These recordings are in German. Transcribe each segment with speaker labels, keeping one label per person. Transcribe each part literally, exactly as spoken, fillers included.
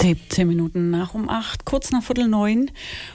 Speaker 1: siebzehn Minuten nach um acht, kurz nach Viertel neun.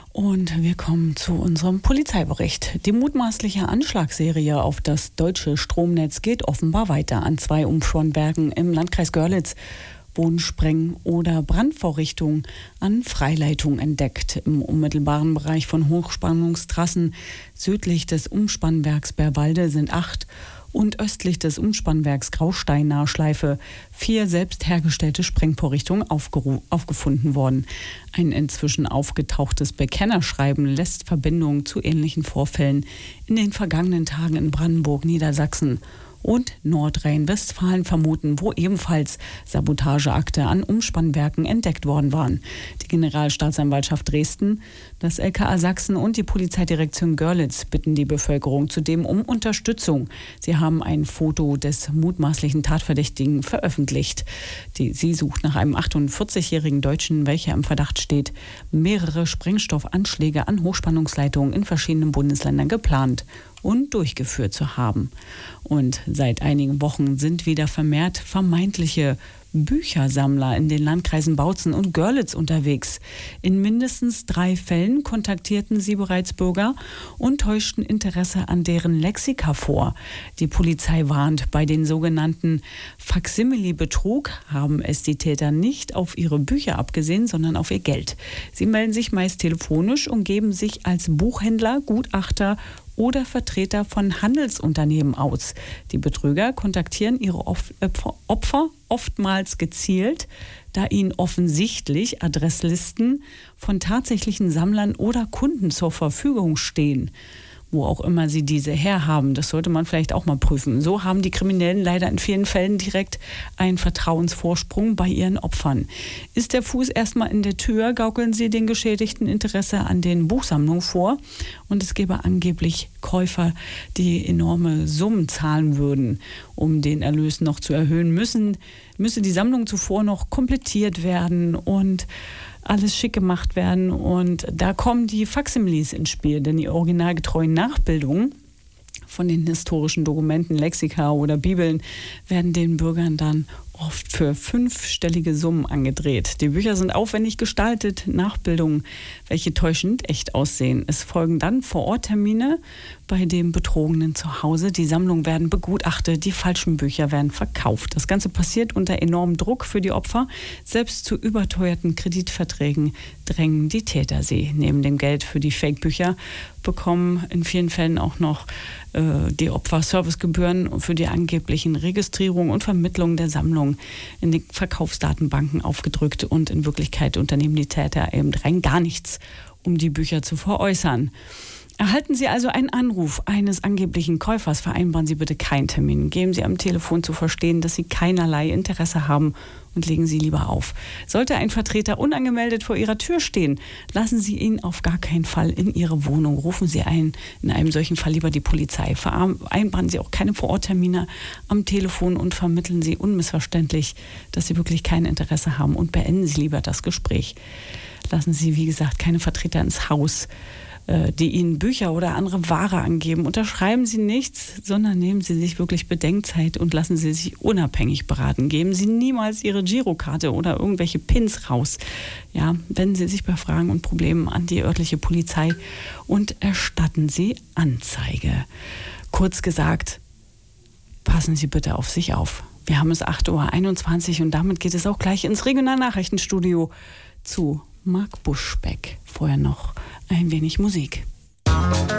Speaker 1: Und wir kommen zu unserem Polizeibericht. Die mutmaßliche Anschlagsserie auf das deutsche Stromnetz geht offenbar weiter. An zwei Umspannwerken im Landkreis Görlitz wurden Spreng- oder Brandvorrichtungen an Freileitung entdeckt. Im unmittelbaren Bereich von Hochspannungstrassen südlich des Umspannwerks Bärwalde sind acht und östlich des Umspannwerks Graustein nahe Schleife vier selbst hergestellte Sprengvorrichtungen aufgeru- aufgefunden worden. Ein inzwischen aufgetauchtes Bekennerschreiben lässt Verbindungen zu ähnlichen Vorfällen in den vergangenen Tagen in Brandenburg, Niedersachsen und Nordrhein-Westfalen vermuten, wo ebenfalls Sabotageakte an Umspannwerken entdeckt worden waren. Die Generalstaatsanwaltschaft Dresden, das L K A Sachsen und die Polizeidirektion Görlitz bitten die Bevölkerung zudem um Unterstützung. Sie haben ein Foto des mutmaßlichen Tatverdächtigen veröffentlicht. Die, sie sucht nach einem achtundvierzigjährigen Deutschen, welcher im Verdacht steht, mehrere Sprengstoffanschläge an Hochspannungsleitungen in verschiedenen Bundesländern geplant und durchgeführt zu haben. Und seit einigen Wochen sind wieder vermehrt vermeintliche Büchersammler in den Landkreisen Bautzen und Görlitz unterwegs. In mindestens drei Fällen kontaktierten sie bereits Bürger und täuschten Interesse an deren Lexika vor. Die Polizei warnt, bei den sogenannten Faksimile-Betrug haben es die Täter nicht auf ihre Bücher abgesehen, sondern auf ihr Geld. Sie melden sich meist telefonisch und geben sich als Buchhändler, Gutachter oder Vertreter von Handelsunternehmen aus. Die Betrüger kontaktieren ihre Opfer oftmals gezielt, da ihnen offensichtlich Adresslisten von tatsächlichen Sammlern oder Kunden zur Verfügung stehen. Wo auch immer sie diese herhaben, das sollte man vielleicht auch mal prüfen. So haben die Kriminellen leider in vielen Fällen direkt einen Vertrauensvorsprung bei ihren Opfern. Ist der Fuß erstmal in der Tür, gaukeln sie den Geschädigten Interesse an den Buchsammlungen vor. Und es gäbe angeblich Käufer, die enorme Summen zahlen würden. Um den Erlös noch zu erhöhen, müssen, müsse die Sammlung zuvor noch komplettiert werden und alles schick gemacht werden. Und da kommen die Faksimiles ins Spiel, denn die originalgetreuen Nachbildungen von den historischen Dokumenten, Lexika oder Bibeln werden den Bürgern dann oft für fünfstellige Summen angedreht. Die Bücher sind aufwendig gestaltet, Nachbildungen, welche täuschend echt aussehen. Es folgen dann Vor-Ort-Termine bei dem Betrogenen zu Hause. Die Sammlungen werden begutachtet, die falschen Bücher werden verkauft. Das Ganze passiert unter enormem Druck für die Opfer. Selbst zu überteuerten Kreditverträgen drängen die Täter sie. Neben dem Geld für die Fake-Bücher bekommen in vielen Fällen auch noch äh, die Opfer Servicegebühren für die angeblichen Registrierung und Vermittlung der Sammlung in den Verkaufsdatenbanken aufgedrückt, und in Wirklichkeit unternehmen die Täter eben rein gar nichts, um die Bücher zu veräußern. Erhalten Sie also einen Anruf eines angeblichen Käufers, vereinbaren Sie bitte keinen Termin. Geben Sie am Telefon zu verstehen, dass Sie keinerlei Interesse haben, und legen Sie lieber auf. Sollte ein Vertreter unangemeldet vor Ihrer Tür stehen, lassen Sie ihn auf gar keinen Fall in Ihre Wohnung. Rufen Sie ein, in einem solchen Fall lieber die Polizei. Vereinbaren Sie auch keine Vororttermine am Telefon und vermitteln Sie unmissverständlich, dass Sie wirklich kein Interesse haben, und beenden Sie lieber das Gespräch. Lassen Sie, wie gesagt, keine Vertreter ins Haus, die Ihnen Bücher oder andere Ware angeben. Unterschreiben Sie nichts, sondern nehmen Sie sich wirklich Bedenkzeit und lassen Sie sich unabhängig beraten. Geben Sie niemals Ihre Girokarte oder irgendwelche Pins raus. Ja, wenden Sie sich bei Fragen und Problemen an die örtliche Polizei und erstatten Sie Anzeige. Kurz gesagt, passen Sie bitte auf sich auf. Wir haben es acht Uhr einundzwanzig und damit geht es auch gleich ins Regionalnachrichtenstudio zu Marc Buschbeck. Vorher noch ein wenig Musik.